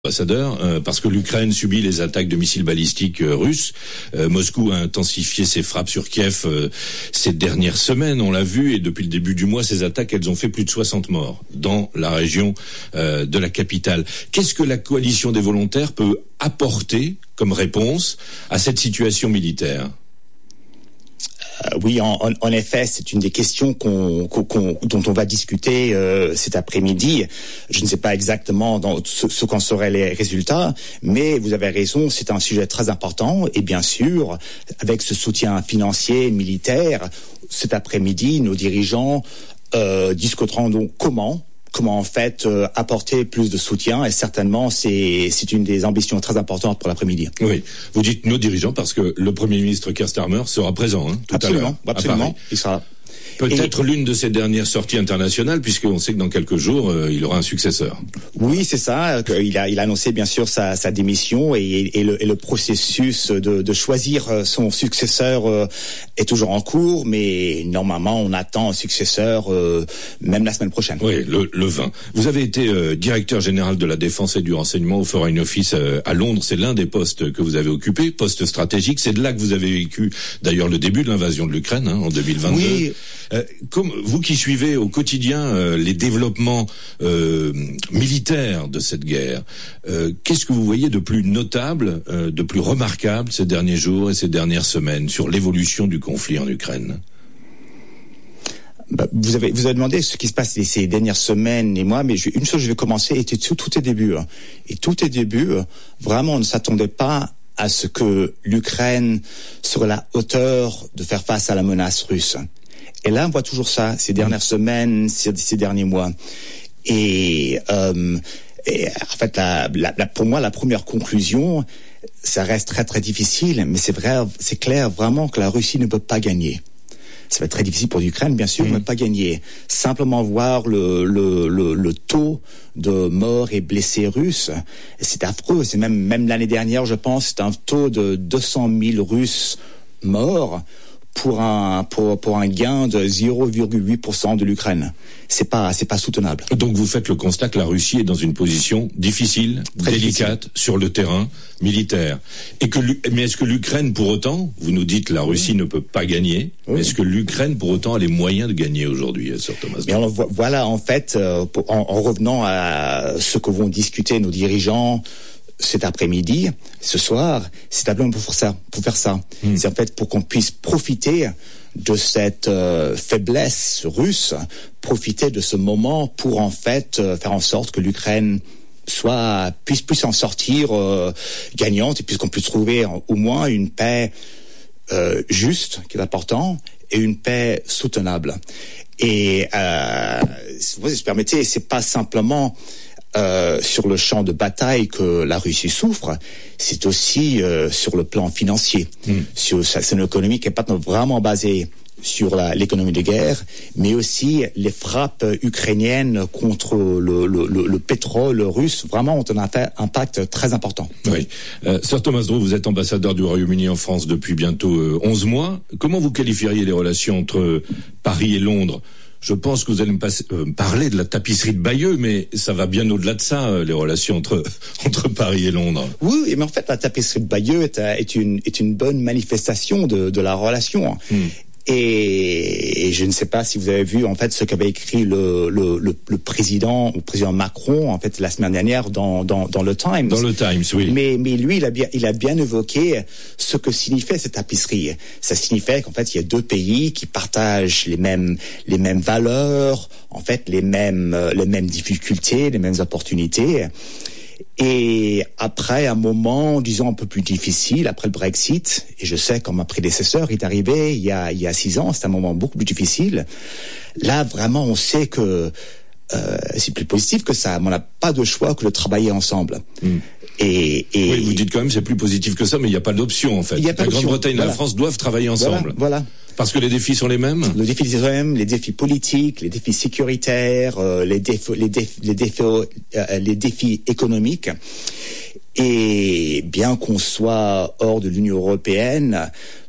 Ambassadeur, parce que l'Ukraine subit les attaques de missiles balistiques russes. Moscou a intensifié ses frappes sur Kiev ces dernières semaines, on l'a vu, et depuis le début du mois, ces attaques, elles ont fait plus de 60 morts dans la région de la capitale. Qu'est-ce que la coalition des volontaires peut apporter comme réponse à cette situation militaire ? Oui, en effet, c'est une des questions dont on va discuter cet après-midi. Je ne sais pas exactement ce qu'en seraient les résultats, mais vous avez raison, c'est un sujet très important. Et bien sûr, avec ce soutien financier, militaire, cet après-midi, nos dirigeants discuteront donc comment en fait apporter plus de soutien, et certainement c'est une des ambitions très importantes pour l'après-midi. Oui, vous dites nos dirigeants parce que le Premier ministre Keir Starmer sera présent tout à l'heure. Absolument, il sera là. Peut-être l'une de ses dernières sorties internationales, puisqu'on sait que dans quelques jours, il aura un successeur. Oui, c'est ça. Il a annoncé bien sûr sa démission et le processus de choisir son successeur est toujours en cours, mais normalement on attend un successeur même la semaine prochaine. Oui, le 20. Vous avez été directeur général de la défense et du renseignement au Foreign Office à Londres. C'est l'un des postes que vous avez occupé, poste stratégique. C'est de là que vous avez vécu d'ailleurs le début de l'invasion de l'Ukraine en 2022. Oui. Comme vous qui suivez au quotidien les développements militaires de cette guerre, qu'est-ce que vous voyez de plus notable, de plus remarquable ces derniers jours et ces dernières semaines sur l'évolution du conflit en Ukraine ? Vous avez demandé ce qui se passe ces dernières semaines et mois, mais une chose je vais commencer, et tout est début. Et tout est début, vraiment on ne s'attendait pas à ce que l'Ukraine serait à la hauteur de faire face à la menace russe. Et là, on voit toujours ça, ces dernières semaines, ces derniers mois. Et en fait, pour moi, la première conclusion, ça reste très très difficile, mais c'est clair vraiment que la Russie ne peut pas gagner. Ça va être très difficile pour l'Ukraine, bien sûr, mais pas gagner. Simplement voir le taux de morts et blessés russes, c'est affreux. C'est même l'année dernière, je pense, c'est un taux de 200 000 Russes morts pour un gain de 0,8% de l'Ukraine. C'est pas soutenable. Donc vous faites le constat que la Russie est dans une position difficile, très délicate sur le terrain militaire. Mais est-ce que l'Ukraine pour autant, vous nous dites la Russie ne peut pas gagner, mais est-ce que l'Ukraine pour autant a les moyens de gagner aujourd'hui, Sir Thomas Dreux ? Mais alors, voilà, en fait, en revenant à ce que vont discuter nos dirigeants cet après-midi, ce soir, c'est simplement pour faire ça. C'est en fait pour qu'on puisse profiter de cette faiblesse russe, profiter de ce moment pour en fait faire en sorte que l'Ukraine puisse en sortir gagnante, et puisqu'on puisse trouver au moins une paix juste, qui est important, et une paix soutenable. Et si vous permettez, c'est pas simplement sur le champ de bataille que la Russie souffre, c'est aussi sur le plan financier. C'est une économie qui n'est pas vraiment basée sur l'économie de guerre, mais aussi les frappes ukrainiennes contre le pétrole russe, vraiment ont un impact très important. Oui. Sir Thomas Dreux, vous êtes ambassadeur du Royaume-Uni en France depuis bientôt 11 mois. Comment vous qualifieriez les relations entre Paris et Londres ? Je pense que vous allez me parler de la tapisserie de Bayeux, mais ça va bien au-delà de ça, les relations entre Paris et Londres. Oui, mais en fait, la tapisserie de Bayeux est une bonne manifestation de la relation. Et je ne sais pas si vous avez vu en fait ce qu'avait écrit le président Macron en fait la semaine dernière dans le Times. Dans le Times, oui. Mais lui il a bien évoqué ce que signifiait cette tapisserie. Ça signifiait qu'en fait il y a deux pays qui partagent les mêmes valeurs, en fait les mêmes difficultés, les mêmes opportunités. Et après un moment, disons, un peu plus difficile, après le Brexit, et je sais quand ma prédécesseur est arrivé il y a 6 ans, c'est un moment beaucoup plus difficile. Là, vraiment, on sait que c'est plus positif que ça. On n'a pas de choix que de travailler ensemble. Et oui, vous dites quand même c'est plus positif que ça, mais il n'y a pas d'option en fait. La Grande-Bretagne et la France doivent travailler ensemble. Voilà. Parce que les défis sont les mêmes. Les défis sont les mêmes, les défis politiques, les défis sécuritaires, les défis économiques. Et bien qu'on soit hors de l'Union européenne,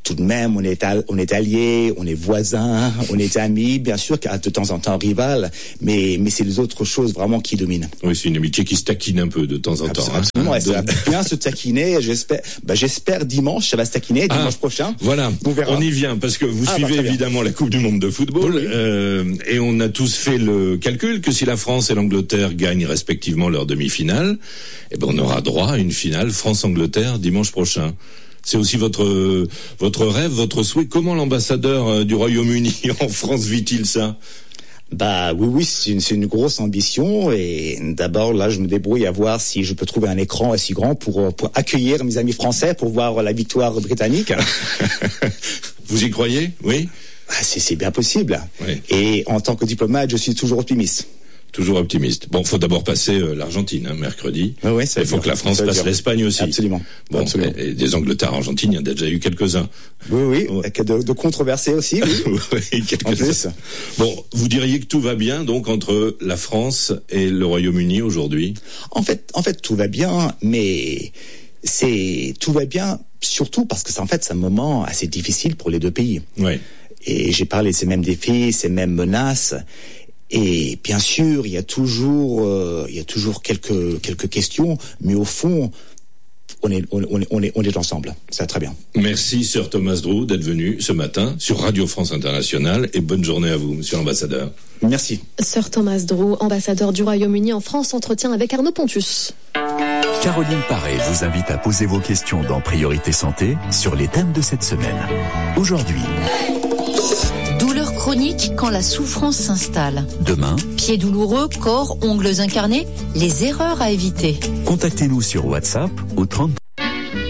tout de même, on est alliés, on est voisins, on est amis, bien sûr, de temps en temps rival, mais c'est les autres choses vraiment qui dominent. Oui, c'est une amitié qui se taquine un peu de temps en temps. Absolument, ça va bien se taquiner. J'espère dimanche, ça va se taquiner dimanche prochain. Voilà, on y vient parce que vous suivez évidemment la Coupe du Monde de football, et on a tous fait le calcul que si la France et l'Angleterre gagnent respectivement leur demi-finale, eh ben on aura droit à une finale France-Angleterre dimanche prochain. C'est aussi votre rêve, votre souhait. Comment l'ambassadeur du Royaume-Uni en France vit-il ça? Oui, c'est une grosse ambition, et d'abord là je me débrouille à voir si je peux trouver un écran assez grand pour accueillir mes amis français pour voir la victoire britannique. Vous y croyez? Oui. C'est bien possible. Oui. Et en tant que diplomate, je suis toujours optimiste. Toujours optimiste. Bon, faut d'abord passer l'Argentine, mercredi. Oui, il faut que la France passe l'Espagne aussi. Absolument. Bon, absolument. Et des Angleterre-Argentine, il y en a déjà eu quelques-uns. Oui, de controversés aussi. Oui, oui, quelques-uns. Bon, vous diriez que tout va bien, donc, entre la France et le Royaume-Uni aujourd'hui? En fait, tout va bien, mais tout va bien surtout parce que c'est un moment assez difficile pour les deux pays. Oui. Et j'ai parlé de ces mêmes défis, ces mêmes menaces. Et bien sûr, il y a toujours quelques questions, mais au fond, on est ensemble. Ça va très bien. Merci, Sir Thomas Drew, d'être venu ce matin sur Radio France Internationale, et bonne journée à vous, Monsieur l'ambassadeur. Merci. Sir Thomas Drew, ambassadeur du Royaume-Uni en France, entretien avec Arnaud Pontus. Caroline Paré vous invite à poser vos questions dans Priorité Santé sur les thèmes de cette semaine. Aujourd'hui, douleur chronique quand la souffrance s'installe. Demain, pieds douloureux, corps, ongles incarnés, les erreurs à éviter. Contactez-nous sur WhatsApp au 30